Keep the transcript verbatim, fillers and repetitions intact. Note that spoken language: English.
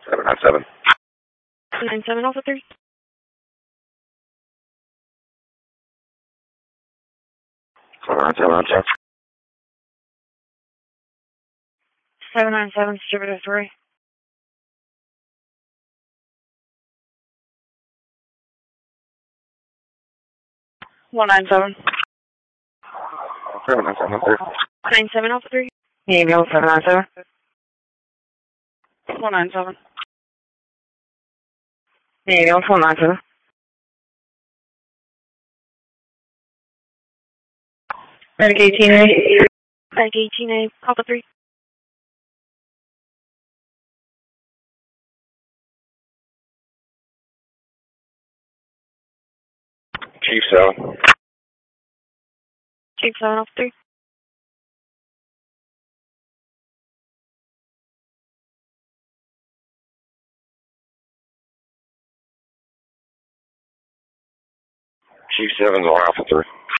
seven nine seven. two nine seven Alpha three. seven nine seven, check. seven nine seven, Distributor three. one nine seven. seven nine seven, three. nine seven Alpha three. Navy seven nine seven. one nine seven. Navy one nine seven. Medic eighteen A. Medic eighteen A, Alpha three. Chief seven. Chief seven Alpha three. Chief seven, Alpha three.